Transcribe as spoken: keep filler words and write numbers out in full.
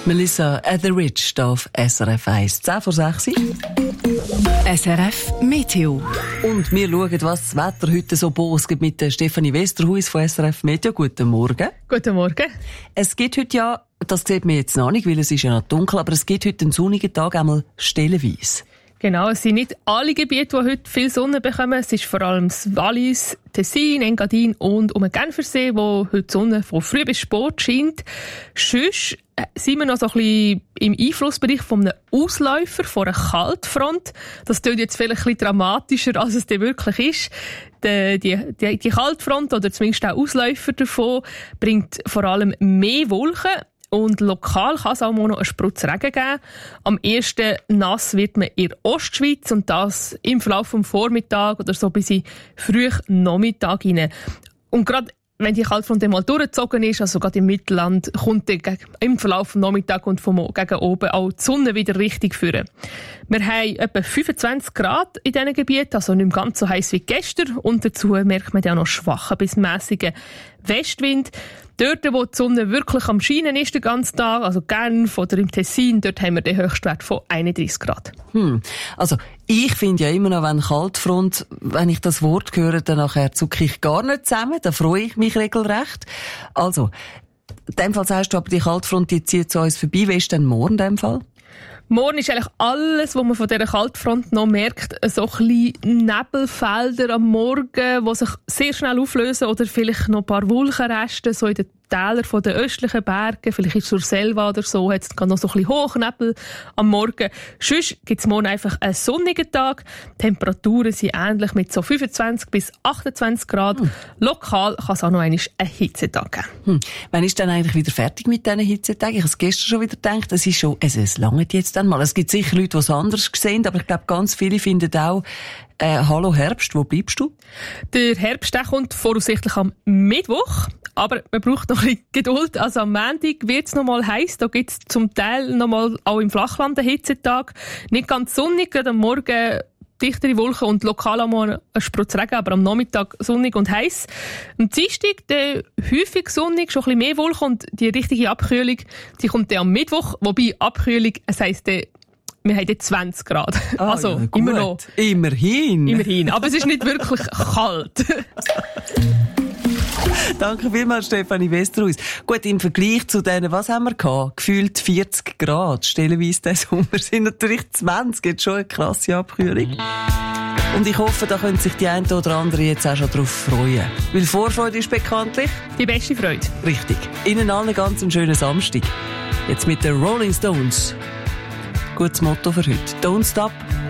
Melissa Etheridge hier auf S R F eins. zehn vor sechs. S R F Meteo. Und wir schauen, was das Wetter heute so bos gibt mit der Stefanie Westerhuis von S R F Meteo. Guten Morgen. Guten Morgen. Es gibt heute ja, das sieht man jetzt noch nicht, weil es ist ja noch dunkel, aber es gibt heute einen sonnigen Tag, einmal stellenweise. Genau, es sind nicht alle Gebiete, die heute viel Sonne bekommen. Es ist vor allem das Wallis, Tessin, Engadin und um den Genfersee, wo heute die Sonne von früh bis spät scheint. Sonst sind wir noch so ein bisschen im Einflussbereich von einem Ausläufer, von einer Kaltfront. Das klingt jetzt vielleicht ein bisschen dramatischer, als es denn wirklich ist. Die, die, die, die Kaltfront, oder zumindest der Ausläufer davon, bringt vor allem mehr Wolken. Und lokal kann es auch noch einen Sprutz Regen geben. Am ersten nass wird man in der Ostschweiz und das im Verlauf des Vormittags oder so bis in früh Nachmittag hinein. Und gerade wenn die Kaltfront einmal durchgezogen ist, also gerade im Mittelland, kommt die im Verlauf des Nachmittags und vom gegen oben auch die Sonne wieder richtig führen. Wir haben etwa fünfundzwanzig Grad in diesen Gebieten, also nicht mehr ganz so heiß wie gestern. Und dazu merkt man ja auch noch schwachen bis mässigen Westwind. Dort, wo die Sonne wirklich am Scheinen ist den ganzen Tag, also Genf oder im Tessin, dort haben wir den Höchstwert von einunddreissig Grad. Hm. Also, ich finde ja immer noch, wenn Kaltfront, wenn ich das Wort höre, dann nachher zucke ich gar nicht zusammen, da freue ich mich regelrecht. Also, in dem Fall sagst du aber, die Kaltfront, die zieht zu uns vorbei. Wie ist denn morgen in dem Fall? Morgen ist eigentlich alles, was man von dieser Kaltfront noch merkt, so ein bisschen Nebelfelder am Morgen, die sich sehr schnell auflösen oder vielleicht noch ein paar Wolkenreste, so in den Tälern von den östlichen Bergen, vielleicht ist zur Selva oder so, hat es noch so ein bisschen Hochnebel am Morgen. Sonst gibt es morgen einfach einen sonnigen Tag. Die Temperaturen sind ähnlich mit so fünfundzwanzig bis achtundzwanzig Grad. Hm. Lokal kann es auch noch einmal einen Hitzetag geben. Hm. Wann ist dann eigentlich wieder fertig mit diesen Hitzetagen? Ich habe es gestern schon wieder gedacht, es ist schon, es, es langt jetzt dann mal. Es gibt sicher Leute, die es anders sehen, aber ich glaube, ganz viele finden auch, äh, hallo Herbst, wo bleibst du? Der Herbst, der kommt voraussichtlich am Mittwoch. Aber man braucht noch ein bisschen Geduld. Also am Montag wird es noch mal heiß. Da gibt es zum Teil noch mal auch im Flachland einen Hitzetag. Nicht ganz sonnig, gerade am Morgen dichtere Wolken und lokal einmal ein Sprutz Regen, aber am Nachmittag sonnig und heiß. Am Dienstag der häufig sonnig, schon ein bisschen mehr Wolken und die richtige Abkühlung, die kommt dann am Mittwoch. Wobei Abkühlung, es heisst, wir haben jetzt zwanzig Grad. Ah, also ja, immer noch. Immerhin. Immerhin. Aber es ist nicht wirklich kalt. Danke vielmals, Stefanie Westerhuis. Gut, im Vergleich zu denen, was haben wir gehabt? Gefühlt vierzig Grad. Stellenweise diesen Sommer sind natürlich zwanzig. Jetzt schon eine krasse Abkühlung. Und ich hoffe, da können sich die einen oder anderen jetzt auch schon drauf freuen. Weil Vorfreude ist bekanntlich die beste Freude. Richtig. Ihnen allen ganz einen schönen Samstag. Jetzt mit den Rolling Stones. Gutes Motto für heute. Don't stop.